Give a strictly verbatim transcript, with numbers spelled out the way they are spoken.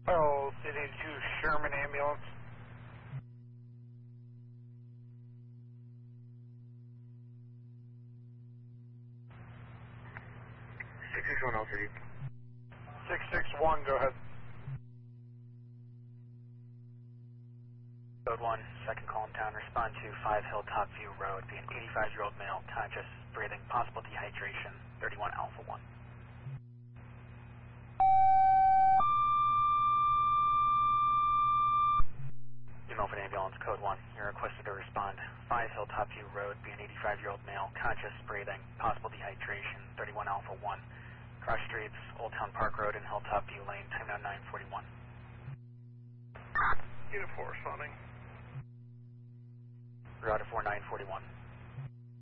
Oh, City two Sherman ambulance. six six one L three. six six one, go ahead. Code one, second call in town, respond to five Hilltop View Road, be an eighty-five-year-old male, conscious, breathing, possible dehydration, thirty-one Alpha one. Milford Ambulance, Code one, you're requested to respond. five Hilltop View Road, be an eighty-five-year-old male, conscious, breathing, possible dehydration, thirty-one Alpha one. Cross streets, Old Town Park Road and Hilltop View Lane, time now nine forty-one. Unit four responding. Route four nine forty-one.